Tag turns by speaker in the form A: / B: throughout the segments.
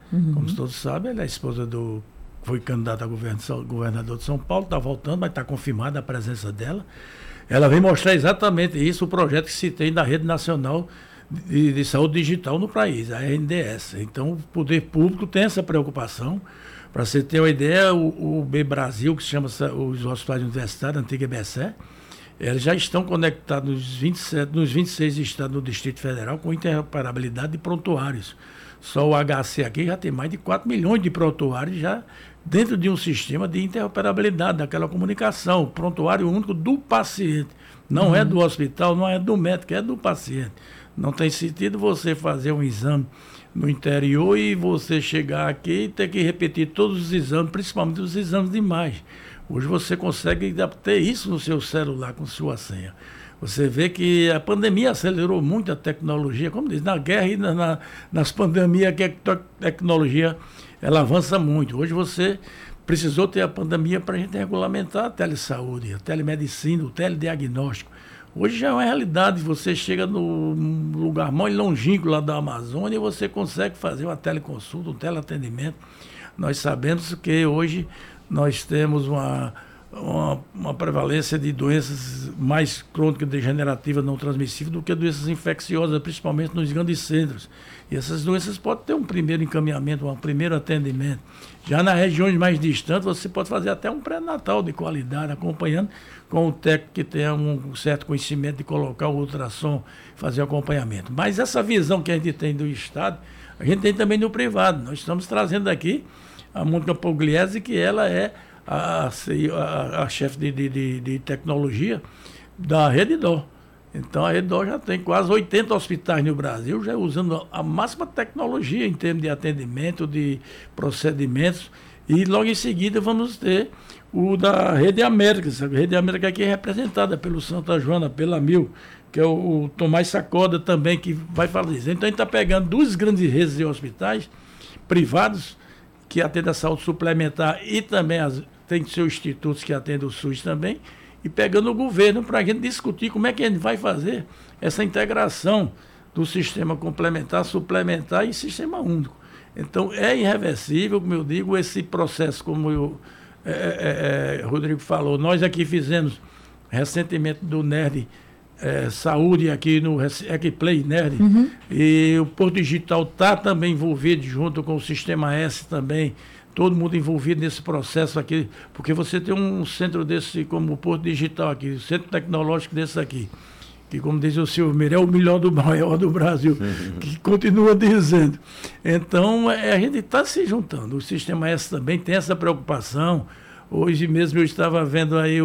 A: Como todos sabem, ela é a esposa foi candidata a governador de São Paulo, está voltando, mas está confirmada a presença dela. Ela vem mostrar exatamente isso, o projeto que se tem da Rede Nacional de Saúde Digital no país, a RNDS. Então, o poder público tem essa preocupação. Para você ter uma ideia, o B-Brasil, que se chama os hospitais universitários, a antiga EBSE, eles já estão conectados nos 26 estados do Distrito Federal com interoperabilidade de prontuários. Só o HC aqui já tem mais de 4 milhões de prontuários já dentro de um sistema de interoperabilidade, daquela comunicação, prontuário único do paciente. Não é do hospital, não é do médico, é do paciente. Não tem sentido você fazer um exame no interior e você chegar aqui e ter que repetir todos os exames, principalmente os exames de imagem. Hoje você consegue ter isso no seu celular com sua senha. Você vê que a pandemia acelerou muito a tecnologia, como diz, na guerra e nas pandemias, que a tecnologia ela avança muito. Hoje você precisou ter a pandemia para a gente regulamentar a telesaúde, a telemedicina, o telediagnóstico. Hoje já é uma realidade, você chega no lugar mais longínquo lá da Amazônia e você consegue fazer uma teleconsulta, um teleatendimento. Nós sabemos que hoje nós temos uma prevalência de doenças mais crônicas, degenerativas, não transmissíveis do que doenças infecciosas, principalmente nos grandes centros. E essas doenças podem ter um primeiro encaminhamento, um primeiro atendimento. Já nas regiões mais distantes, você pode fazer até um pré-natal de qualidade, acompanhando com o técnico que tenha um certo conhecimento de colocar o ultrassom, fazer o acompanhamento. Mas essa visão que a gente tem do Estado, a gente tem também no privado. Nós estamos trazendo aqui a Mônica Pugliese, que ela é a chefe de tecnologia da Rede D'Or. Então a Rede D'Or já tem quase 80 hospitais no Brasil, já usando a máxima tecnologia em termos de atendimento, de procedimentos. E logo em seguida vamos ter o da Rede América. A Rede América aqui é representada pelo Santa Joana, pela Mil, que é o Tomás Sacoda também, que vai falar isso. Então a gente está pegando duas grandes redes de hospitais privados que atendem a saúde suplementar e também tem seus institutos que atendem o SUS também, e pegando o governo para a gente discutir como é que a gente vai fazer essa integração do sistema complementar, suplementar e sistema único. Então, é irreversível, como eu digo, esse processo, como o Rodrigo falou. Nós aqui fizemos recentemente do NERD Saúde aqui no Equiplay NERD, e o Porto Digital está também envolvido junto com o Sistema S também, todo mundo envolvido nesse processo aqui, porque você tem um centro desse como o Porto Digital aqui, o centro tecnológico desse aqui, que, como diz o Silvio Meira, é o maior do Brasil, que continua dizendo. Então, a gente está se juntando. O Sistema S também tem essa preocupação. Hoje mesmo eu estava vendo aí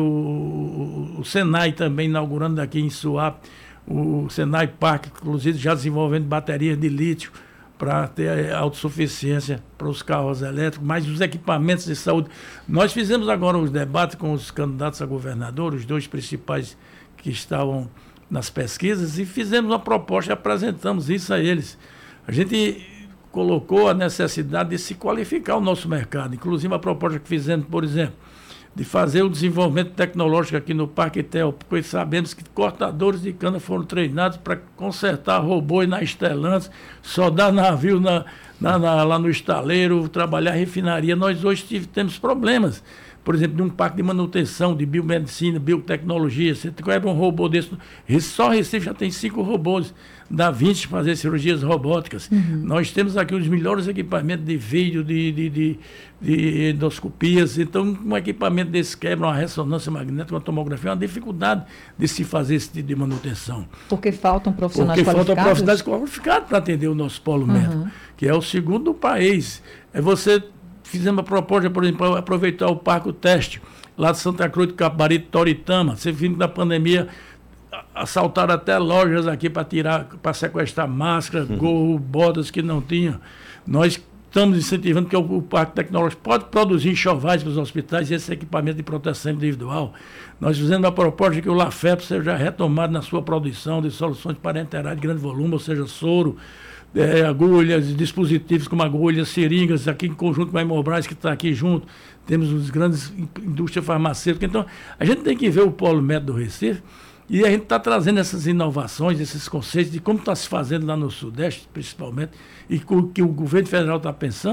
A: o Senai também inaugurando aqui em Suape, o Senai Park, inclusive já desenvolvendo baterias de lítio para ter autossuficiência para os carros elétricos, mas os equipamentos de saúde. Nós fizemos agora os debates com os candidatos a governador, os dois principais que estavam nas pesquisas, e fizemos uma proposta e apresentamos isso a eles. A gente colocou a necessidade de se qualificar o nosso mercado, inclusive a proposta que fizemos, por exemplo, de fazer o desenvolvimento tecnológico aqui no Parque Tel, porque sabemos que cortadores de cana foram treinados para consertar robôs na Stellantis, soldar navio lá no estaleiro, trabalhar refinaria. Nós hoje temos problemas, por exemplo, de um parque de manutenção, de biomedicina, biotecnologia. Você quebra um robô desse, só Recife já tem 5 robôs da Vinci para fazer cirurgias robóticas. Nós temos aqui os melhores equipamentos de vídeo, de endoscopias. Então, um equipamento desse quebra uma ressonância magnética, uma tomografia, é uma dificuldade de se fazer esse tipo de manutenção.
B: Porque faltam profissionais qualificados?
A: Porque faltam profissionais qualificados para atender o nosso polo médico, que é o segundo do país. Fizemos uma proposta, por exemplo, para aproveitar o Parque Teste, lá de Santa Cruz do Capibaribe, Toritama. Você vindo da pandemia, assaltaram até lojas aqui para sequestrar máscaras, gorro, botas que não tinham. Nós estamos incentivando que o Parque Tecnológico pode produzir enxovais para os hospitais e esse equipamento de proteção individual. Nós fizemos uma proposta que o LAFEP seja retomado na sua produção de soluções parenterais de grande volume, ou seja, soro, agulhas, dispositivos como agulhas, seringas, aqui em conjunto com a Hemobras, que está aqui junto. Temos os grandes indústrias farmacêuticas. Então, a gente tem que ver o polo médico do Recife, e a gente está trazendo essas inovações, esses conceitos de como está se fazendo lá no Sudeste, principalmente, e o que o governo federal está pensando.